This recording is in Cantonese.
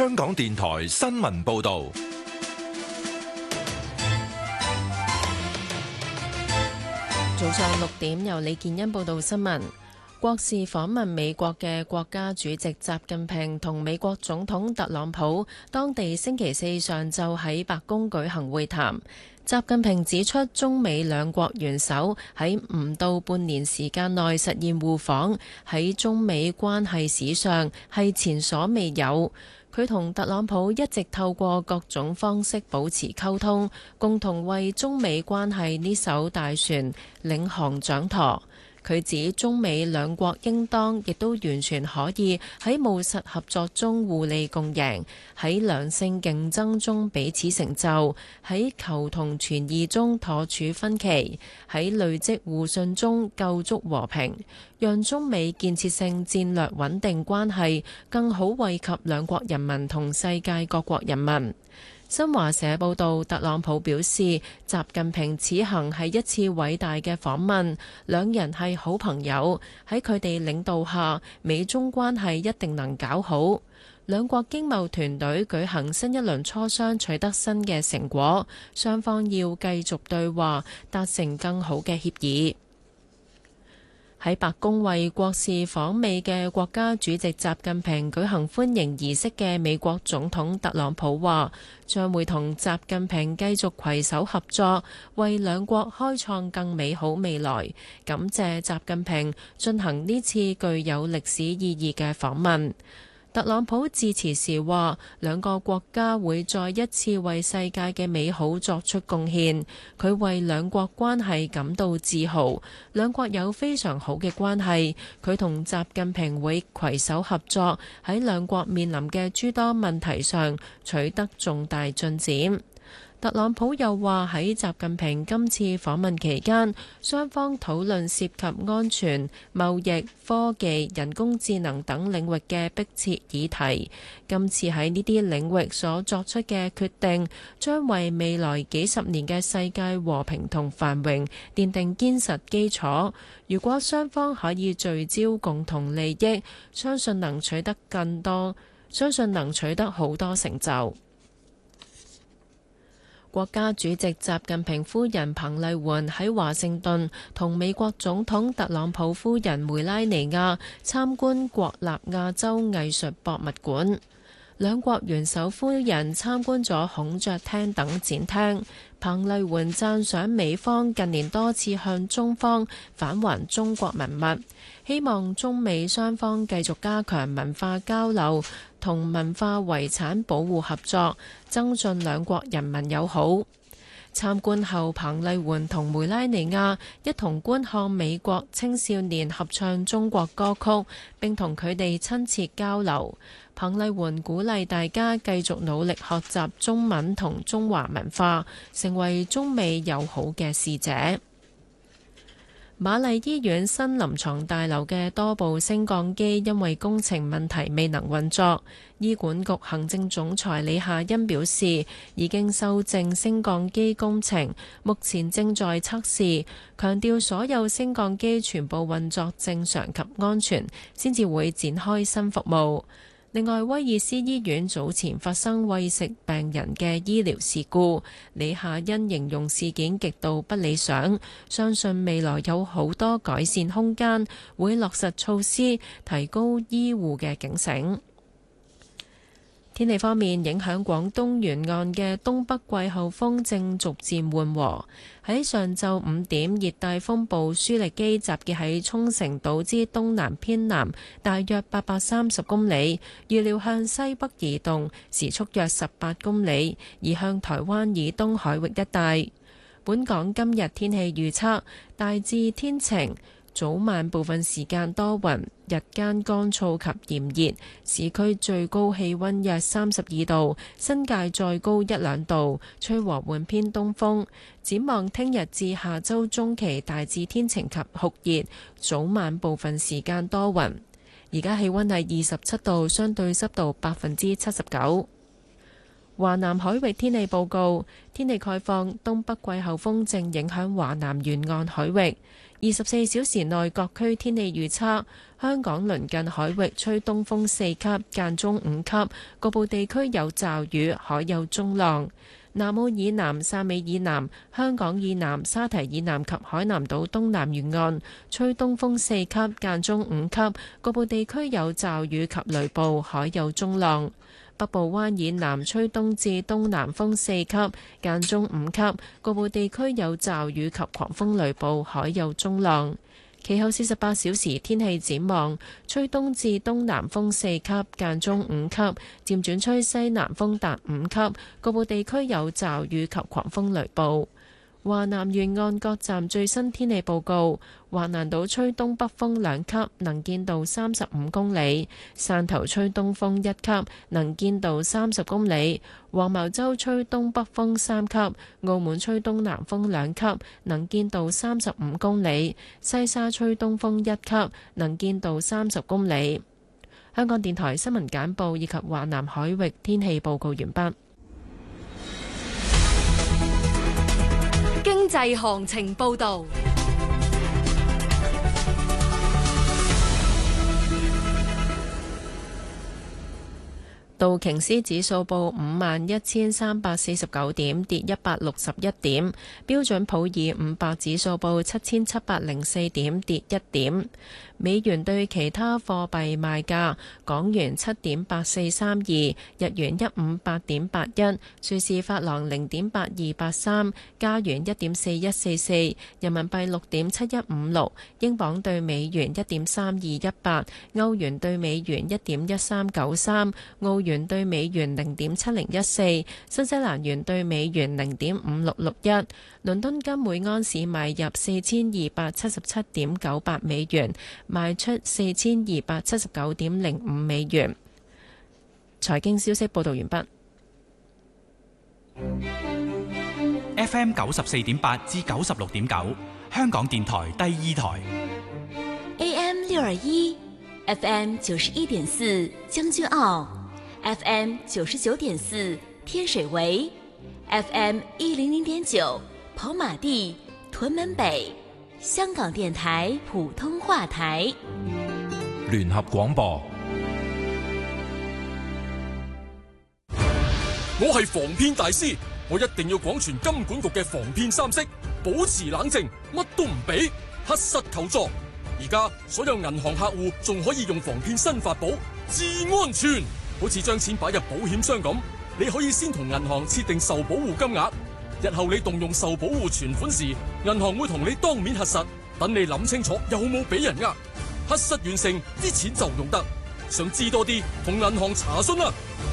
香港電台新聞報道。 早上6點，由李建欣報道新聞。國事訪問美國嘅國家主席習近平同美國總統特朗普，當地星期四上晝喺白宮舉行會談。習近平指出，中美兩國元首喺唔到半年時間內實現互訪，喺中美關係史上係前所未有。佢同特朗普一直透過各種方式保持溝通，共同為中美關係呢艘大船領航掌舵。佢指中美兩國應當亦都完全可以喺務實合作中互利共贏，喺良性競爭中彼此成就，喺求同存異中妥處分歧，喺累積互信中構築和平，讓中美建設性戰略穩定關係更好惠及兩國人民同世界各國人民。新華社報道，特朗普表示，習近平此行係一次偉大嘅訪問，兩人係好朋友，喺佢哋領導下，美中關係一定能搞好。兩國經貿團隊舉行新一輪磋商，取得新嘅成果，雙方要繼續對話，達成更好嘅協議。喺白宮為國事訪美嘅國家主席習近平舉行歡迎儀式嘅美國總統特朗普話，將會同習近平繼續攜手合作，為兩國開創更美好未來。感謝習近平進行呢次具有歷史意義嘅訪問。特朗普致辭時話，兩個國家會再一次為世界嘅美好作出貢獻。佢為兩國關係感到自豪，兩國有非常好嘅關係。佢同習近平會攜手合作，喺兩國面臨嘅諸多問題上取得重大進展。特朗普又話喺習近平今次訪問期間，雙方討論涉及安全、貿易、科技、人工智能等領域嘅迫切議題。今次喺呢啲領域所作出嘅決定，將為未來幾十年嘅世界和平同繁榮奠定堅實基礎。如果雙方可以聚焦共同利益，相信能取得好多成就。國家主席習近平夫人彭麗媛喺華盛頓同美國總統特朗普夫人梅拉尼亞參觀國立亞洲藝術博物館。兩國元首夫人參觀咗孔雀廳等展廳。彭麗媛讚賞美方近年多次向中方返還中國文物，希望中美雙方繼續加強文化交流同文化遺產保護合作，增進兩國人民友好。參觀後，彭麗媛同梅拉尼亞一同觀看美國青少年合唱中國歌曲，並同佢哋親切交流。彭麗媛鼓勵大家繼續努力學習中文同中華文化，成為中美友好嘅使者。瑪麗醫院新臨床大樓嘅多部升降機因為工程問題未能運作，醫管局行政總裁李夏茵表示，已經修正升降機工程，目前正在測試，強調所有升降機全部運作正常及安全，先至會展開新服務。另外，威爾斯醫院早前發生餵食病人嘅醫療事故，李夏茵形容事件極度不理想，相信未來有好多改善空間，會落實措施，提高醫護嘅警醒。天氣方面，影響廣東沿岸嘅東北季候風正逐漸緩和。喺上晝5點，熱帶風暴舒力基集結喺沖繩島之東南偏南，大約830公里，預料向西北移動，時速約18公里，移向台灣以東海域一帶。本港今日天氣預測，大致天晴。早晚部分時間多雲，日間乾燥及炎熱，市區最高氣溫約32度，新界再高1-2度，吹和緩偏東風。展望聽日至下周中期大致天晴及酷熱，早晚部分時間多雲。而家氣溫係27度，相對濕度79%。華南海域天氣報告，天氣概況，東北季候風正影響華南沿岸海域。 24小時內各區天氣預測：香港鄰近海域吹東風4級，間中5級，局部地區有驟雨，海有中浪。南澳以南、汕尾以南、香港以南、沙堤以南及海南島東南沿岸吹東風4級，間中5級，局部地區有驟雨及雷暴，海有中浪。北部灣以南吹東至東南風4級，間中5級，局部地區有驟雨及狂風雷暴，海有中浪。其後48小時天氣展望：吹東至東南風4級，間中5級，漸轉吹西南風達5級，局部地區有驟雨及狂風雷暴。華南沿岸各站最新天氣報告：橫瀾島吹東北風2級，能見度35公里；汕頭吹東風1級，能見度30公里；黃茅洲吹東北風3級；澳門吹東南風2級，能見度35公里；西沙吹東風1級，能見度30公里。香港電台新聞簡報以及華南海域天氣報告完畢。 經濟行情報導。 道瓊斯指數報51,349點，跌161點；標準普爾500指數報7,704點，跌1點。美元對其他貨幣賣價：港元7.8432，日元158.81，瑞士法郎0.8283，加元1.4144，人民幣6.7156，英鎊對美元1.3218，歐元對美元1.1393，澳元對美元0.7014，新西蘭元對美元0.5661。倫敦金每安士買入4277.98美元，賣出4279.05美元。財經消息報道完畢。 FM 94.8至96.9，香港電台第2台。 AM 621 FM 91.4將軍澳，FM 99.4天水圍，FM 100.9跑馬地、屯門北，香港電台普通話台。 聯合廣播。 我係防騙大師，我一定要廣傳金管局嘅防騙3式，保持冷靜，乜都唔俾，核實求助。而家所有銀行客戶仲可以用防騙新法寶至安全，好似將錢擺入保險箱咁，你可以先同銀行設定受保護金額。日後你動用受保護存款時，銀行會同你當面核實，等你諗清楚有冇俾人呃。核實完成，啲錢就用得。想知多啲，同銀行查詢啦。